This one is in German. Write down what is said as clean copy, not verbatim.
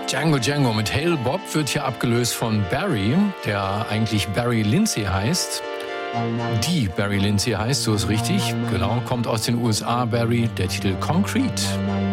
Django Django mit Hail Bob wird hier abgelöst von Barry, der eigentlich Barry Lindsay heißt. Die Barry Lindsay heißt, so ist richtig. Genau, kommt aus den USA, Barry, der Titel Concrete.